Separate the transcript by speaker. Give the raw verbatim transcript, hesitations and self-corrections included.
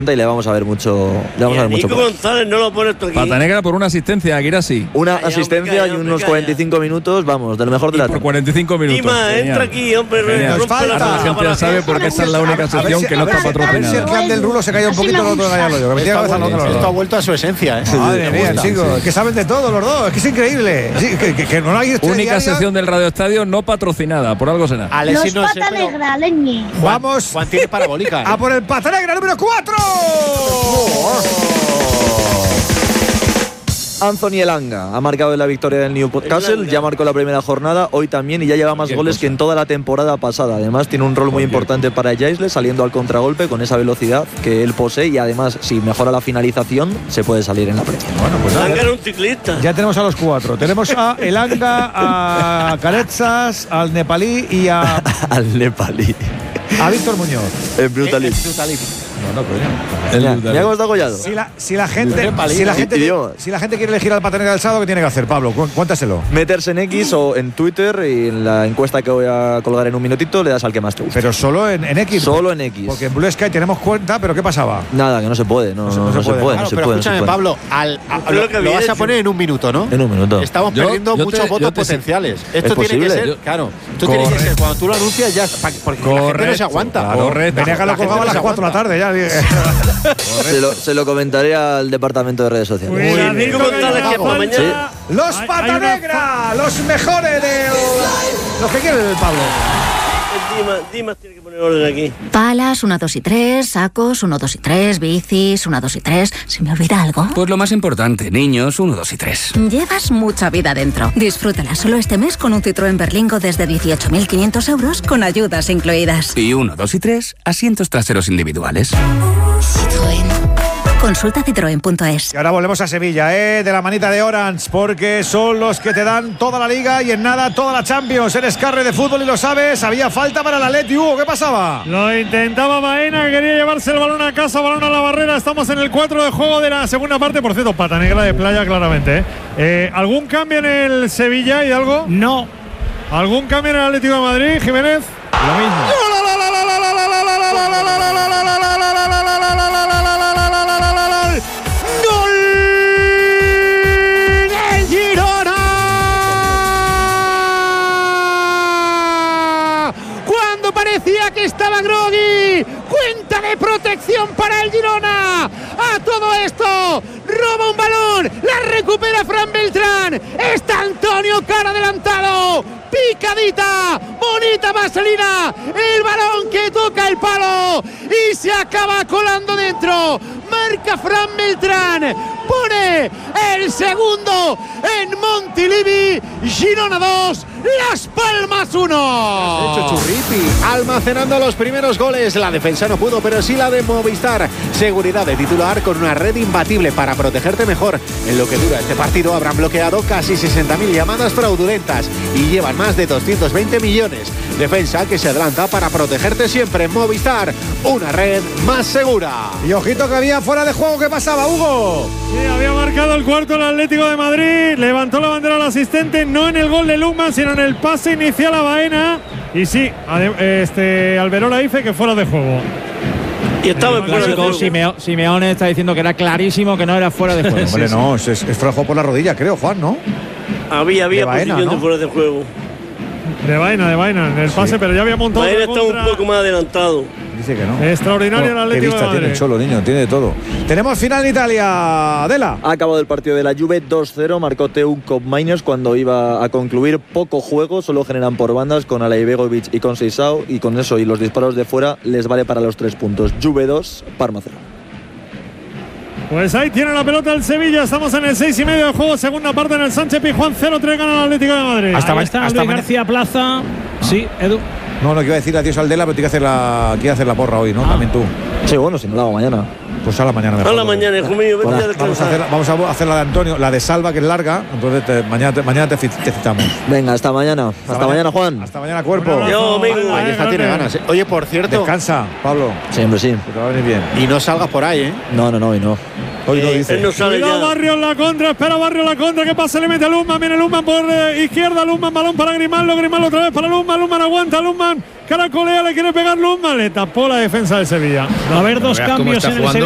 Speaker 1: y le vamos a ver mucho. Le vamos
Speaker 2: y
Speaker 1: a ver
Speaker 2: Nico
Speaker 1: mucho.
Speaker 2: González no lo pone esto aquí.
Speaker 3: Pata negra por una asistencia, Guirassi.
Speaker 1: Una
Speaker 2: Calla,
Speaker 1: asistencia
Speaker 2: hombre, calla,
Speaker 1: y unos
Speaker 2: hombre,
Speaker 1: cuarenta y cinco minutos, vamos, de lo mejor de
Speaker 3: Y
Speaker 1: la
Speaker 3: por
Speaker 1: tarde.
Speaker 3: cuarenta y cinco minutos.
Speaker 2: Dima,
Speaker 3: Genial.
Speaker 2: entra aquí, hombre.
Speaker 3: Genial.
Speaker 2: rompe
Speaker 4: falta.
Speaker 2: la
Speaker 3: Ahora la
Speaker 2: cabeza
Speaker 3: gente
Speaker 2: para
Speaker 3: ya sabe
Speaker 2: gente.
Speaker 3: porque esa es la única sección que no está
Speaker 4: A ver si
Speaker 3: patrocinada.
Speaker 4: el que del rulo se calla un poquito, no todo callarlo yo. Que me tiene que
Speaker 5: Esto ha
Speaker 4: cabeza
Speaker 5: vuelto-
Speaker 4: loca,
Speaker 5: esto ha
Speaker 4: los
Speaker 5: vuelto a su esencia, ¿eh?
Speaker 4: dos. Madre
Speaker 1: Me
Speaker 4: mía,
Speaker 1: gusta,
Speaker 4: chicos,
Speaker 1: sí.
Speaker 4: es que saben de todo los dos, es que es increíble. Sí, que, que, que no hay este
Speaker 3: Única
Speaker 4: diario.
Speaker 3: sección del Radio Estadio no patrocinada, por algo será.
Speaker 5: Alexis
Speaker 6: Los
Speaker 5: no sé,
Speaker 6: pata
Speaker 5: pero
Speaker 6: negra, leñe.
Speaker 5: Juan,
Speaker 4: Vamos
Speaker 5: Juan tiene parabólica. ¿eh?
Speaker 4: a por el pata negra número cuatro.
Speaker 1: Anthony Elanga ha marcado la victoria del Newcastle,
Speaker 2: Elanga.
Speaker 1: ya marcó la primera jornada, hoy también, y ya lleva más
Speaker 3: Cualquier
Speaker 1: goles
Speaker 3: cosa.
Speaker 1: que en toda la temporada pasada. Además tiene un rol muy
Speaker 3: Cualquier
Speaker 1: importante para Jaisle, saliendo al contragolpe con esa velocidad que él posee, y además si mejora la finalización se puede salir en la Premier.
Speaker 4: Bueno, pues nada.
Speaker 2: Langa era un ciclista.
Speaker 4: Ya tenemos a los cuatro. Tenemos a Elanga, a Caretsas, al nepalí y a,
Speaker 1: Al nepalí.
Speaker 4: a Víctor Muñoz.
Speaker 1: Es brutalísimo.
Speaker 5: Es brutalísimo.
Speaker 4: No, no, coño.
Speaker 1: Mira, mira cómo está Gollado.
Speaker 4: Si la, si la gente,
Speaker 5: Nepalí,
Speaker 4: si la
Speaker 5: ¿no?
Speaker 4: gente,
Speaker 1: Idioma.
Speaker 4: si la gente quiere elegir al pata negra del sábado, ¿qué tiene que hacer, Pablo? Cu- Cuéntaselo.
Speaker 1: Meterse en X o en Twitter, y en la encuesta que voy a colgar en un minutito le das al que más te guste.
Speaker 4: Pero solo en, en X.
Speaker 1: Solo en X.
Speaker 4: Porque en Blue Sky tenemos cuenta, pero ¿qué pasaba?
Speaker 1: Nada, que no se puede, no,
Speaker 4: No se-
Speaker 1: no,
Speaker 4: no se
Speaker 1: no se
Speaker 4: puede.
Speaker 1: puede,
Speaker 5: Claro,
Speaker 1: no se
Speaker 5: pero
Speaker 1: puede. no se
Speaker 5: escúchame,
Speaker 1: puede.
Speaker 5: Pablo, al, a-
Speaker 2: Creo
Speaker 5: lo,
Speaker 2: que
Speaker 5: lo
Speaker 2: había
Speaker 5: vas a
Speaker 2: hecho.
Speaker 5: poner en un minuto, ¿no?
Speaker 1: En un minuto.
Speaker 5: Estamos
Speaker 3: Yo-
Speaker 5: perdiendo
Speaker 3: yo
Speaker 5: muchos
Speaker 3: te-
Speaker 5: votos
Speaker 3: yo te-
Speaker 5: potenciales. Esto tiene que
Speaker 1: posible.
Speaker 5: ser,
Speaker 3: Yo-
Speaker 5: claro. Esto tiene que
Speaker 3: Correcto.
Speaker 5: ser cuando tú lo anuncias ya, pa- porque la gente no se aguanta.
Speaker 4: Claro,
Speaker 3: Correcto.
Speaker 4: Venegas
Speaker 5: La
Speaker 4: lo
Speaker 5: gente
Speaker 4: colgaba a
Speaker 5: no
Speaker 4: las
Speaker 5: se
Speaker 4: cuatro de la tarde
Speaker 5: aguanta.
Speaker 4: ya.
Speaker 1: Se lo, se lo comentaré al departamento de redes sociales.
Speaker 2: Nico González que por mañana.
Speaker 4: Los
Speaker 7: Hay-
Speaker 4: pata
Speaker 7: hay una
Speaker 4: negra, los mejores de los que quieren el Pablo.
Speaker 2: Dima, Dima tiene que poner orden aquí.
Speaker 8: Palas, uno, dos y tres, sacos, uno, dos y tres, bicis, uno, dos y tres. ¿Se me olvida algo?
Speaker 9: Pues lo más importante, niños, uno, dos y tres.
Speaker 8: Llevas mucha vida dentro. Disfrútala solo este mes con un Citroën Berlingo desde dieciocho mil quinientos euros con ayudas incluidas.
Speaker 9: Y uno, dos y tres, asientos traseros individuales.
Speaker 8: Citroën. Consulta citroen punto es.
Speaker 4: Y ahora volvemos a Sevilla, ¿eh? De la manita de Orange, porque son los que te dan toda la Liga y en nada toda la Champions. Eres carre de fútbol y lo sabes. Había falta para el Atleti, Hugo, ¿qué pasaba?
Speaker 7: Lo intentaba Baena, que quería llevarse el balón a casa, balón a la barrera. Estamos en el cuatro de juego de la segunda parte. Por cierto, pata negra de playa, claramente. ¿eh? Eh, ¿Algún cambio en el Sevilla y algo?
Speaker 10: No.
Speaker 7: ¿Algún cambio en el Atlético de Madrid, Jiménez?
Speaker 4: Lo mismo.
Speaker 10: ¡Gol del Girona! Cuando parecía que estaba groggy, cuenta de protección para el Girona. A todo esto, roba un balón, la recupera Fran Beltrán. Está Antonio Cara adelantado. Picadita, bonita vaselina, el balón que toca el palo y se acaba colando dentro. Marca Fran Beltrán, pone el segundo en Montilivi. Girona dos, Las Palmas uno.
Speaker 5: Hecho Churripi, almacenando los primeros goles. La defensa no pudo, pero sí la de Movistar. Seguridad de titular con una red imbatible para protegerte mejor. En lo que dura este partido habrán bloqueado casi sesenta mil llamadas fraudulentas y llevan más de doscientos veinte millones. Defensa que se adelanta para protegerte siempre. Movistar, una red más segura.
Speaker 4: Y ojito que había fuera de juego, ¿qué pasaba, Hugo?
Speaker 7: Sí, había marcado el cuarto el Atlético de Madrid. Levantó la bandera al asistente, no en el gol de Lukman, sino en el pase inicial a Baena. Y sí, ade- este Alberola dice que fuera de juego.
Speaker 2: Y estaba en fuera de
Speaker 10: Clásico,
Speaker 2: juego.
Speaker 10: Simeo- Simeone está diciendo que era clarísimo que no era fuera de juego.
Speaker 4: Hombre, no, es, es, es fuera de juego por la rodilla, creo, Juan, ¿no?
Speaker 2: Había, había
Speaker 4: De Baena,
Speaker 2: posición
Speaker 4: ¿no?
Speaker 2: de fuera de juego.
Speaker 7: De Baena, de Baena, en el pase, pero ya había montado
Speaker 2: Baena
Speaker 7: otra
Speaker 2: está un
Speaker 7: contra.
Speaker 2: poco más adelantado.
Speaker 4: Dice que no.
Speaker 7: Extraordinario el
Speaker 4: Qué
Speaker 7: Atlético de
Speaker 4: vista tiene
Speaker 7: Madrid.
Speaker 4: el Cholo, niño, tiene de todo. Tenemos final en Italia, Adela.
Speaker 1: Ha acabado el partido de la Juve dos cero, marcó Teo Kopmainos cuando iba a concluir. Poco juego, solo generan por bandas con Alay Begovic y con Seisao, y con eso y los disparos de fuera les vale para los tres puntos. Juve dos, Parma cero.
Speaker 7: Pues ahí tiene la pelota el Sevilla. Estamos en el seis y medio de juego, segunda parte en el Sánchez Pizjuán. cero tres gana el Atlético de Madrid.
Speaker 10: Hasta
Speaker 7: Ahí
Speaker 10: ma-
Speaker 7: está
Speaker 10: hasta
Speaker 7: Luis
Speaker 10: ma-
Speaker 7: García Plaza. Sí, Edu.
Speaker 4: No, no, que iba a decir adiós al Dela, pero tiene que hacer la, quiere hacer la porra hoy, ¿no? También tú.
Speaker 1: Sí, bueno, si no lo hago mañana.
Speaker 4: Pues a la mañana mejor.
Speaker 2: A la mañana, hijo mío, vete
Speaker 4: Vamos,
Speaker 2: a
Speaker 4: vamos a hacer,
Speaker 2: descansar.
Speaker 4: vamos a hacer la de Antonio, la de Salva, que es larga. Entonces te- mañana, te, mañana te, fi- te citamos.
Speaker 1: Venga, hasta mañana. Hasta, mañana, Juan.
Speaker 4: Hasta mañana, cuerpo.
Speaker 7: Un abrazo.
Speaker 2: Yo, amigo.
Speaker 7: Venga,
Speaker 5: Ay, esta
Speaker 7: grande.
Speaker 5: tiene ganas. ¿eh? Oye, por cierto,
Speaker 4: Descansa, Pablo,
Speaker 1: Siempre sí.
Speaker 4: que te va a venir bien.
Speaker 5: y no salgas por ahí, ¿eh?
Speaker 1: No, no, no, y no.
Speaker 4: Hoy no
Speaker 2: Eh,
Speaker 4: dice.
Speaker 2: él no sale
Speaker 7: Cuidado
Speaker 2: ya.
Speaker 7: Barrio en la contra, espera Barrio en la contra, ¿qué pasa? Le mete a Luzman, viene Luzman por eh, izquierda, Luzman, balón para Grimaldo, Grimaldo otra vez para Luzman, Luzman aguanta, Luzman, caracolea, le quiere pegar Luzman, le tapó la defensa de Sevilla.
Speaker 10: Va a haber dos
Speaker 3: veas cómo
Speaker 10: cambios
Speaker 3: está
Speaker 10: en el
Speaker 3: jugando